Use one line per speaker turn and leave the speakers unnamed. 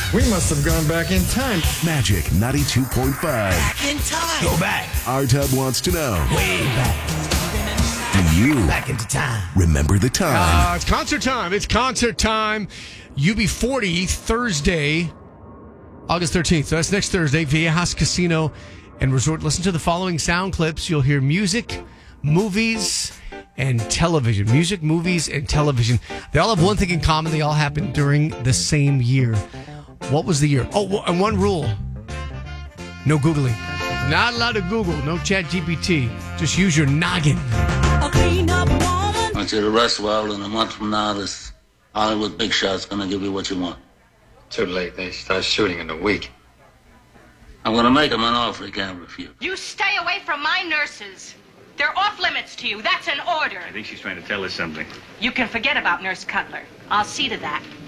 We must have gone back in time.
Magic 92.5.
Back in time.
Go back.
R-Tub wants to know.
Way back.
Do you
Back into time.
remember the time?
It's concert time. It's concert time. UB40, Thursday, August 13th. So that's next Thursday, Viejas Casino and Resort. Listen to the following sound clips. You'll hear music, movies, and television. Music, movies, and television. They all have one thing in common. They all happened during the same year. What was the year? Oh, and one rule. No Googling. Not allowed to Google. No Chat GPT. Just use your noggin.
A clean up woman.
I want you to rest well, and a month from now, this Hollywood big shot's gonna give you what you want.
Too late. They start shooting in a week.
I'm gonna make him an offer he can't refuse.
You stay away from my nurses. They're off limits to you. That's an order.
I think she's trying to tell us something.
You can forget about Nurse Cutler. I'll see to that.